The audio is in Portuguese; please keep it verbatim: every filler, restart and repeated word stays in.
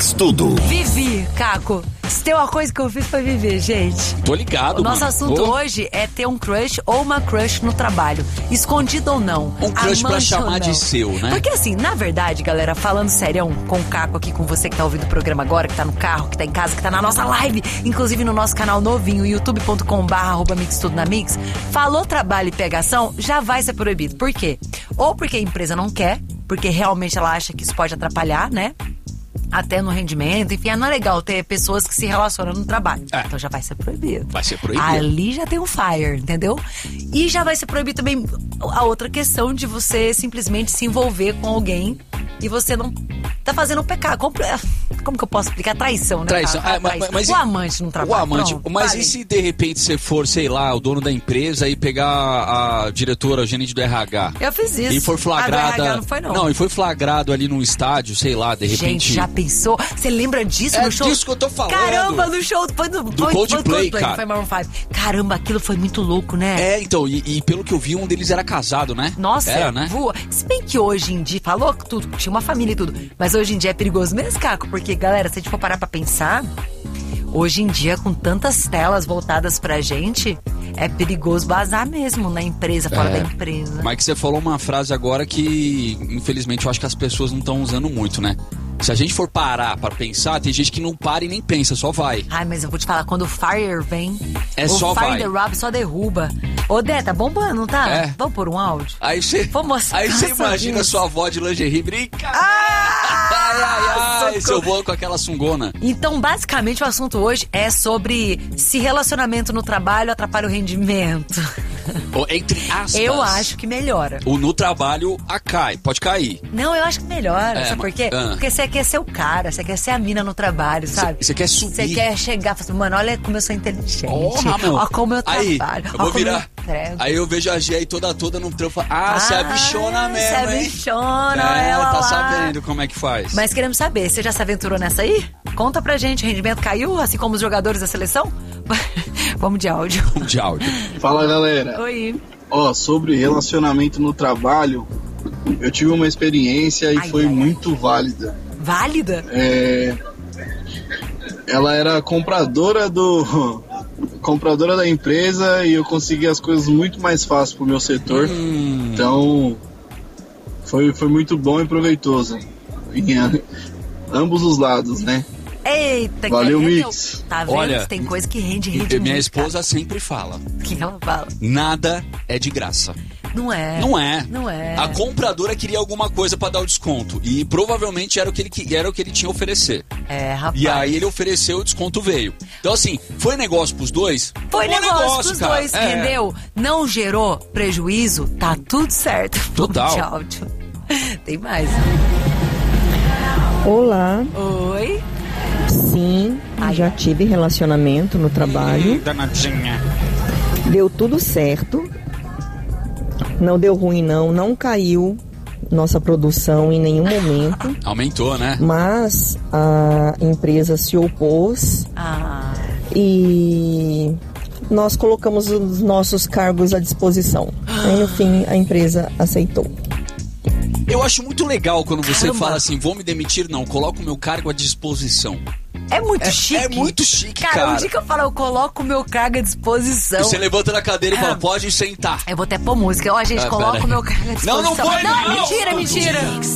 Mix Tudo. Vivi, Caco. Se tem uma coisa que eu fiz foi viver, gente. Tô ligado, O nosso mano. assunto oh. hoje é ter um crush ou uma crush no trabalho. Escondido ou não. Um crush pra amante chamar ou de não. seu, né? Porque assim, na verdade, galera, falando sério com o Caco aqui, com você que tá ouvindo o programa agora, que tá no carro, que tá em casa, que tá na nossa live, inclusive no nosso canal novinho, youtube ponto com barra arroba mix tudo na mix, falou trabalho e pegação, já vai ser proibido. Por quê? Ou porque a empresa não quer, porque realmente ela acha que isso pode atrapalhar, né? Até no rendimento, enfim, não é legal ter pessoas que se relacionam no trabalho. É. Então já vai ser proibido. Vai ser proibido. Ali já tem um fire, entendeu? E já vai ser proibido também a outra questão de você simplesmente se envolver com alguém e você não tá fazendo um pecado. Como, como que eu posso explicar? Traição, né? Traição. A, a Ah, mas- traição. mas o e- amante no trabalho. O amante. Pronto, Mas falei. e se de repente você for, sei lá, o dono da empresa e pegar a diretora, a gerente do R H? Eu fiz isso. E for A do flagrada. R H não foi, não. e foi flagrado ali num estádio, sei lá, de repente. Gente, já pensou? Você lembra disso É no show? disso que eu tô falando. Caramba, no show foi do, Do foi, Coldplay, foi cara. Foi Maroon cinco. Caramba, aquilo foi muito louco, né? É, então, e, e pelo que eu vi, um deles era casado, né? Nossa, era, né? voa. Se bem que hoje em dia, falou que tudo, tinha uma família e tudo, mas hoje em dia é perigoso mesmo, Caco, porque, galera, se a gente for parar pra pensar, hoje em dia, com tantas telas voltadas pra gente, é perigoso vazar mesmo na empresa, fora É. da empresa. Mas que você falou uma frase agora que, infelizmente, eu acho que as pessoas não estão usando muito, né? Se a gente for parar pra pensar, tem gente que não para e nem pensa, só vai. Ai, mas eu vou te falar, quando o Fire vem, É o só Fire vai. the Rob só derruba. Ô, Dé, tá bombando, não tá? É. Vamos pôr um áudio? Aí você, Vou mostrar aí você essa imagina vez. sua avó de lingerie, brinca. Ah! ai, ai, ai, Socorro. seu avô com aquela sungona. Então, basicamente, o assunto hoje é sobre se relacionamento no trabalho atrapalha o rendimento. Ou, entre aspas. Eu acho que melhora. O no trabalho a cai, pode cair. Não, eu acho que melhora. É, sabe por mas- quê? ah. Porque você quer ser o cara, você quer ser a mina no trabalho, sabe? Você quer subir. Você quer chegar e falar assim, mano, olha como eu sou inteligente. Porra, meu. Olha como eu Aí, trabalho. eu Olha vou como virar. eu entrego. Aí eu vejo a G aí toda toda no trampo. Ah, você é bichona mesmo, Você é hein? bichona, É, ela tá lá. sabendo como é que faz. Mas queremos saber, você já se aventurou nessa aí? Conta pra gente, o rendimento caiu, assim como os jogadores da seleção? Vamos de áudio. de áudio. Fala, galera. Oi. Ó, sobre relacionamento no trabalho, eu tive uma experiência e Ai, foi ai, ai. muito válida. Válida? É, ela era compradora do compradora da empresa e eu consegui as coisas muito mais fácil pro meu setor. Hum. Então foi, foi muito bom e proveitoso em a- ambos os lados, né? Eita, Valeu, que Mix. Tá vendo? Olha, Tem coisa que rende, E- rende e minha muito, esposa sempre fala: cara. O que ela fala? nada é de graça. Não é. Não é. Não é. A compradora queria alguma coisa pra dar o desconto. E provavelmente era o que ele, que- era o que ele tinha a oferecer. É, rapaz. E aí ele ofereceu, o desconto veio. Então, assim, foi negócio pros dois? Foi Um bom negócio pros cara. dois, É. entendeu? Não gerou prejuízo, tá tudo certo. Total. De áudio. Tem mais. Olá, Oi. sim, Ai. já tive relacionamento no trabalho, Danadinha. deu tudo certo, não deu ruim não, não caiu nossa produção em nenhum momento, Aumentou, né? mas a empresa se opôs Ah, e nós colocamos os nossos cargos à disposição. Aí no fim a empresa aceitou. Eu acho muito legal quando você Caramba. fala assim, vou me demitir, não, coloco o meu cargo à disposição. é muito É- chique. é muito chique, cara. cara. o dia que eu falo, eu coloco o meu cargo à disposição. E você levanta da cadeira e Ah. fala, pode sentar. Eu vou até pôr música. Ó, a gente Ah, coloca pera o meu aí. cargo à disposição. Não, não foi, não! Mentira, mentira.